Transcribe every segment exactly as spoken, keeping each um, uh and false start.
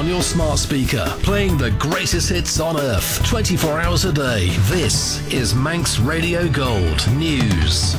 on your smart speaker, playing the greatest hits on earth, twenty-four hours a day. This is Manx Radio Gold News.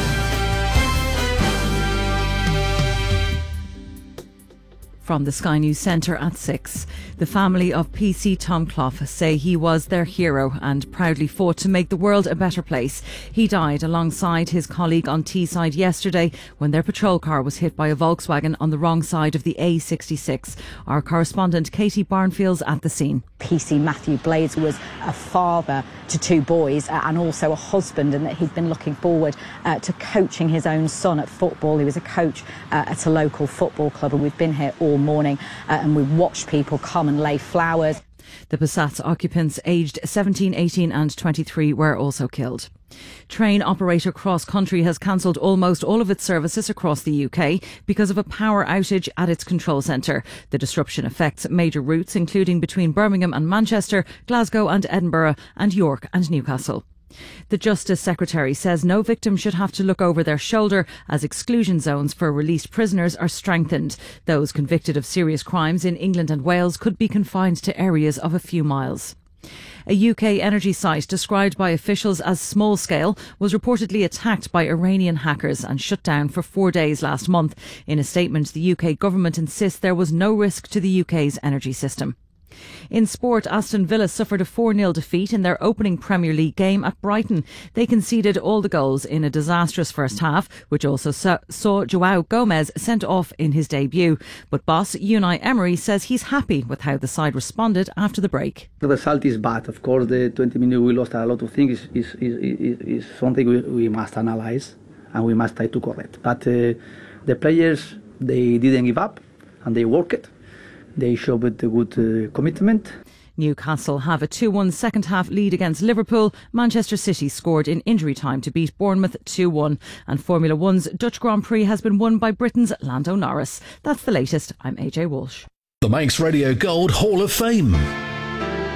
From the Sky News Centre at six. The family of P C Tom Clough say he was their hero and proudly fought to make the world a better place. He died alongside his colleague on Teesside yesterday when their patrol car was hit by a Volkswagen on the wrong side of the A sixty-six. Our correspondent Katie Barnfield's at the scene. P C Matthew Blades was a father to two boys uh, and also a husband, and that he'd been looking forward uh, to coaching his own son at football. He was a coach uh, at a local football club, and we've been here all morning uh, and we've watched people come and lay flowers. The Passat's occupants aged seventeen, eighteen and twenty-three were also killed. Train operator Cross Country has cancelled almost all of its services across the U K because of a power outage at its control centre. The disruption affects major routes including between Birmingham and Manchester, Glasgow and Edinburgh, and York and Newcastle. The Justice Secretary says no victim should have to look over their shoulder as exclusion zones for released prisoners are strengthened. Those convicted of serious crimes in England and Wales could be confined to areas of a few miles. A U K energy site described by officials as small scale was reportedly attacked by Iranian hackers and shut down for four days last month. In a statement, the U K government insists there was no risk to the U K's energy system. In sport, Aston Villa suffered a four nil defeat in their opening Premier League game at Brighton. They conceded all the goals in a disastrous first half, which also saw João Gomez sent off in his debut. But boss Unai Emery says he's happy with how the side responded after the break. The result is bad. Of course, the twenty minutes we lost a lot of things is, is, is, is something we, we must analyse and we must try to correct. But uh, the players, they didn't give up and they worked. They showed a good uh, commitment. Newcastle have a two one second half lead against Liverpool. Manchester City scored in injury time to beat Bournemouth two one. And Formula One's Dutch Grand Prix has been won by Britain's Lando Norris. That's the latest. I'm A J Walsh. The Manx Radio Gold Hall of Fame.